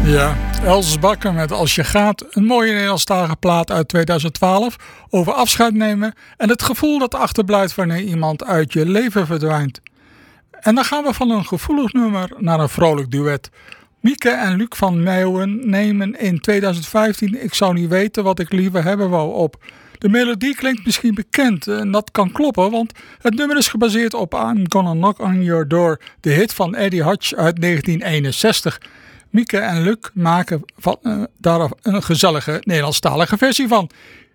Ja, Els Bakker met Als je gaat, een mooie Nederlandstalige plaat uit 2012 over afscheid nemen en het gevoel dat achterblijft wanneer iemand uit je leven verdwijnt. En dan gaan we van een gevoelig nummer naar een vrolijk duet. Mieke en Luc van Meeuwen nemen in 2015 Ik zou niet weten wat ik liever hebben wou op. De melodie klinkt misschien bekend en dat kan kloppen, want het nummer is gebaseerd op I'm Gonna Knock on Your Door, de hit van Eddie Hodge uit 1961. Mieke en Luc maken daar een gezellige Nederlandstalige versie van.